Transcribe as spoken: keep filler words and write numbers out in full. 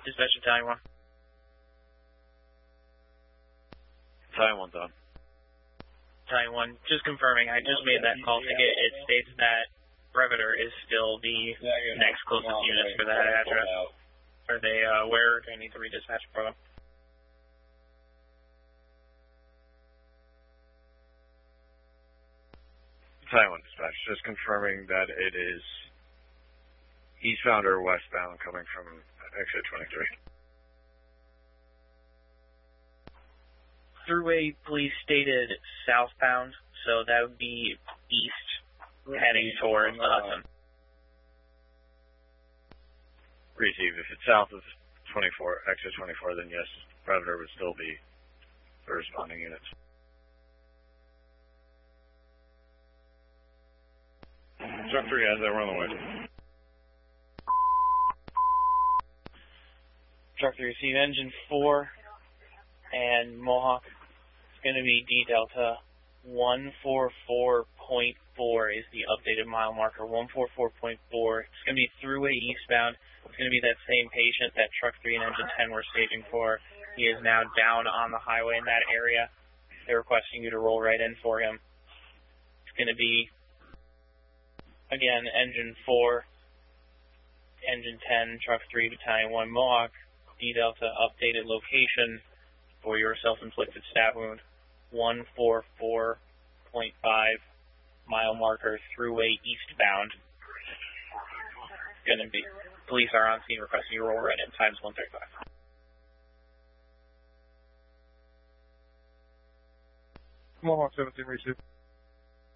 Dispatch Battalion one. Battalion one's on. Battalion one, just confirming, I just made that call ticket. It states that Breveter is still the next closest unit for that address. Are they uh, aware, or do I need to redispatch for them? Battalion one dispatch, just confirming that it is eastbound or westbound coming from exit twenty-three. Thruway police stated southbound, so that would be east, heading towards the Hudson. Receive. If it's south of twenty-four, exit twenty-four, then yes, Predator would still be the responding units. Truck three has that, we're on the way. Truck three, receive engine four and Mohawk. It's going to be D Delta one forty-four point four is the updated mile marker. one forty-four point four. It's going to be Thruway eastbound. It's going to be that same patient that truck three and engine ten were staging for. He is now down on the highway in that area. They're requesting you to roll right in for him. It's going to be, again, engine four, engine ten, truck three, battalion one, Mohawk, D Delta, updated location for your self-inflicted stab wound, one forty-four point five, mile marker, Thruway eastbound. Going to be, police are on scene requesting you roll right in, times one thirty-five. Mohawk seventeen, receive.